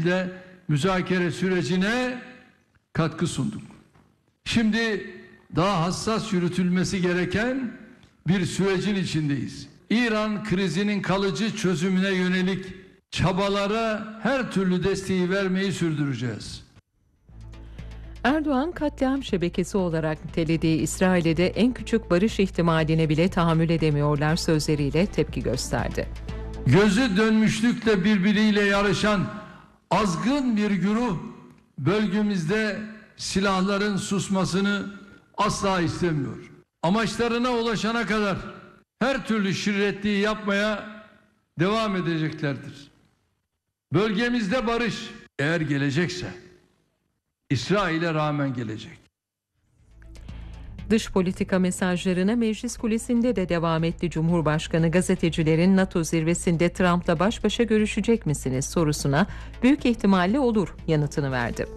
şekilde müzakere sürecine katkı sunduk. Şimdi daha hassas yürütülmesi gereken bir sürecin içindeyiz. İran krizinin kalıcı çözümüne yönelik çabalara her türlü desteği vermeyi sürdüreceğiz. Erdoğan katliam şebekesi olarak nitelediği İsrail'de en küçük barış ihtimaline bile tahammül edemiyorlar sözleriyle tepki gösterdi. Gözü dönmüşlükle birbiriyle yarışan azgın bir güruh bölgemizde silahların susmasını asla istemiyor. Amaçlarına ulaşana kadar her türlü şirretliği yapmaya devam edeceklerdir. Bölgemizde barış eğer gelecekse İsrail'e rağmen gelecek. Dış politika mesajlarına meclis kulesinde de devam etti Cumhurbaşkanı. Gazetecilerin NATO zirvesinde Trump'la baş başa görüşecek misiniz sorusuna büyük ihtimalle olur yanıtını verdi.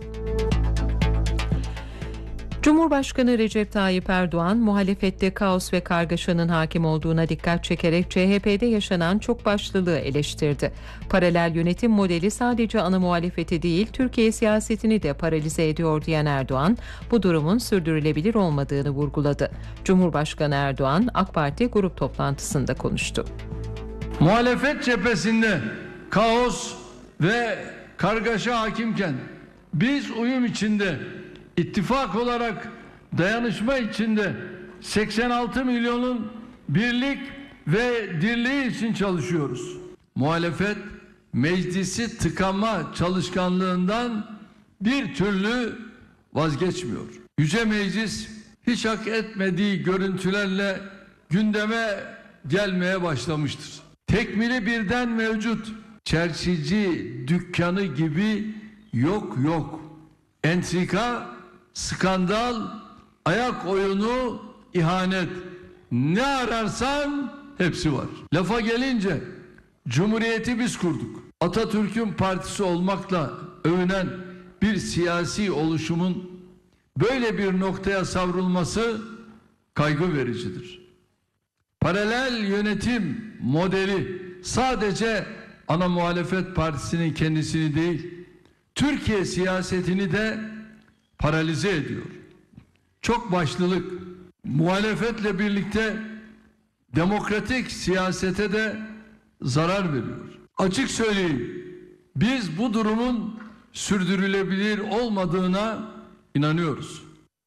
Cumhurbaşkanı Recep Tayyip Erdoğan, muhalefette kaos ve kargaşanın hakim olduğuna dikkat çekerek CHP'de yaşanan çok başlılığı eleştirdi. Paralel yönetim modeli sadece ana muhalefeti değil, Türkiye siyasetini de paralize ediyor diyen Erdoğan, bu durumun sürdürülebilir olmadığını vurguladı. Cumhurbaşkanı Erdoğan, AK Parti grup toplantısında konuştu. Muhalefet cephesinde kaos ve kargaşa hakimken biz uyum içinde, İttifak olarak dayanışma içinde 86 milyonun birlik ve dirliği için çalışıyoruz. Muhalefet meclisi tıkama çalışkanlığından bir türlü vazgeçmiyor. Yüce Meclis hiç hak etmediği görüntülerle gündeme gelmeye başlamıştır. Tekmili birden mevcut. Çerçici dükkanı gibi yok. Entrika, skandal, ayak oyunu, ihanet. Ne ararsan hepsi var. Lafa gelince Cumhuriyeti biz kurduk. Atatürk'ün partisi olmakla övünen bir siyasi oluşumun böyle bir noktaya savrulması kaygı vericidir. Paralel yönetim modeli sadece ana muhalefet partisinin kendisini değil, Türkiye siyasetini de paralize ediyor. Çok başlılık muhalefetle birlikte demokratik siyasete de zarar veriyor. Açık söyleyeyim, biz bu durumun sürdürülebilir olmadığına inanıyoruz.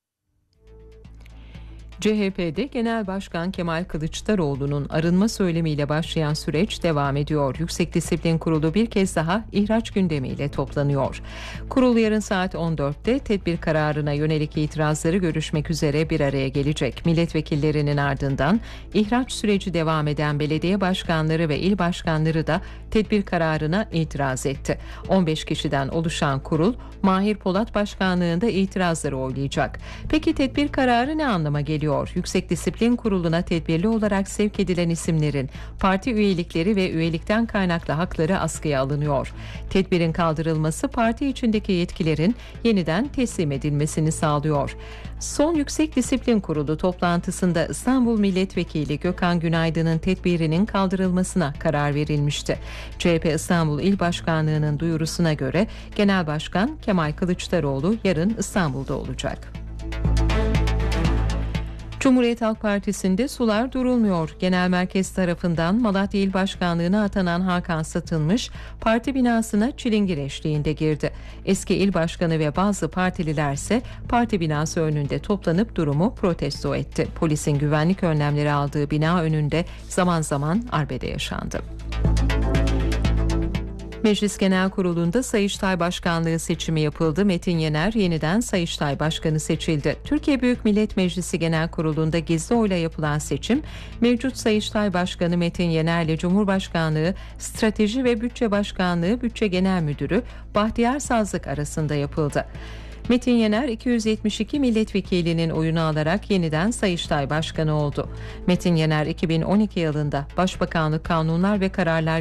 CHP'de Genel Başkan Kemal Kılıçdaroğlu'nun arınma söylemiyle başlayan süreç devam ediyor. Yüksek Disiplin Kurulu bir kez daha ihraç gündemiyle toplanıyor. Kurul yarın saat 14'te tedbir kararına yönelik itirazları görüşmek üzere bir araya gelecek. Milletvekillerinin ardından ihraç süreci devam eden belediye başkanları ve il başkanları da tedbir kararına itiraz etti. 15 kişiden oluşan kurul Mahir Polat başkanlığında itirazları oylayacak. Peki tedbir kararı ne anlama geliyor? Yüksek Disiplin Kurulu'na tedbirli olarak sevk edilen isimlerin parti üyelikleri ve üyelikten kaynaklı hakları askıya alınıyor. Tedbirin kaldırılması parti içindeki yetkilerin yeniden teslim edilmesini sağlıyor. Son Yüksek Disiplin Kurulu toplantısında İstanbul Milletvekili Gökhan Günaydın'ın tedbirinin kaldırılmasına karar verilmişti. CHP İstanbul İl Başkanlığı'nın duyurusuna göre Genel Başkan Kemal Kılıçdaroğlu yarın İstanbul'da olacak. Cumhuriyet Halk Partisi'nde sular durulmuyor. Genel Merkez tarafından Malatya İl Başkanlığı'na atanan Hakan Satılmış, parti binasına çilingir eşliğinde girdi. Eski il başkanı ve bazı partililer ise parti binası önünde toplanıp durumu protesto etti. Polisin güvenlik önlemleri aldığı bina önünde zaman zaman arbede yaşandı. Meclis Genel Kurulu'nda Sayıştay Başkanlığı seçimi yapıldı. Metin Yener yeniden Sayıştay Başkanı seçildi. Türkiye Büyük Millet Meclisi Genel Kurulu'nda gizli oyla yapılan seçim, mevcut Sayıştay Başkanı Metin Yener ile Cumhurbaşkanlığı Strateji ve Bütçe Başkanlığı Bütçe Genel Müdürü Bahtiyar Sazlık arasında yapıldı. Metin Yener 272 milletvekilinin oyunu alarak yeniden Sayıştay Başkanı oldu. Metin Yener 2012 yılında Başbakanlık Kanunlar ve Kararlar